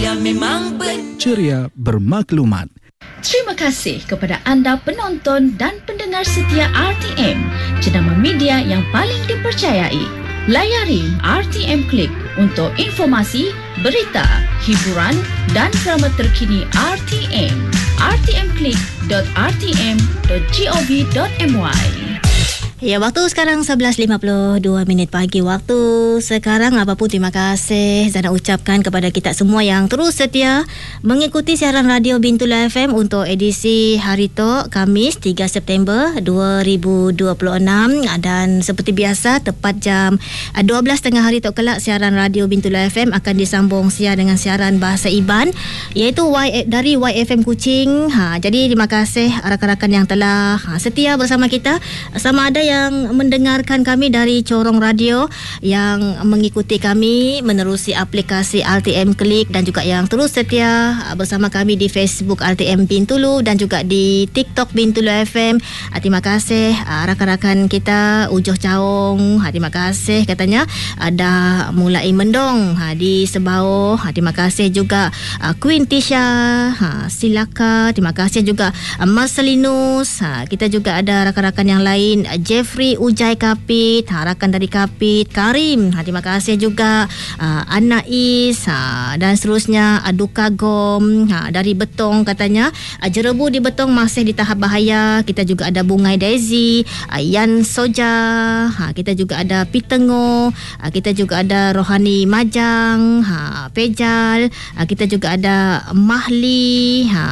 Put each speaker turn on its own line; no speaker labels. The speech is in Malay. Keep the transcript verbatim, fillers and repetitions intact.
Mulia memang benar.
Ceria bermaklumat.
Terima kasih kepada anda penonton dan pendengar setia R T M, jenama media yang paling dipercayai. Layari R T M Click untuk informasi, berita, hiburan dan drama terkini R T M. r t m click dot r t m dot gov dot my.
Ya, waktu sekarang sebelas lima puluh dua minit pagi waktu sekarang. Apapun terima kasih Zana ucapkan kepada kita semua yang terus setia mengikuti siaran radio Bintulu F M untuk edisi hari Tok Khamis tiga September dua ribu dua puluh enam. Dan seperti biasa tepat jam dua belas tengah hari Tok kelak, siaran radio Bintulu F M akan disambung siar dengan siaran bahasa Iban, iaitu y, dari Y F M Kuching. Ha, jadi terima kasih rakan-rakan yang telah ha, setia bersama kita. Sama ada yang yang mendengarkan kami dari corong radio, yang mengikuti kami menerusi aplikasi R T M Klik, dan juga yang terus setia bersama kami di Facebook R T M Bintulu dan juga di TikTok Bintulu F M. Terima kasih rakan-rakan kita Ujoh Caong, terima kasih katanya ada mulai mendong di Sebau. Terima kasih juga Queen Tisha Silaka, terima kasih juga Marcelinus. Kita juga ada rakan-rakan yang lain, Jeffrey Ujai Kapit, ha, rakan dari Kapit, Karim, ha, terima kasih juga uh, Anais, ha, dan seterusnya Aduka Gom, ha, dari Betong katanya uh, Jerebu di Betong masih di tahap bahaya. Kita juga ada Bungai Daisy, uh, Yan Soja, ha, kita juga ada Pitengo, uh, kita juga ada Rohani Majang, ha, Pejal, uh, kita juga ada Mahli, ha,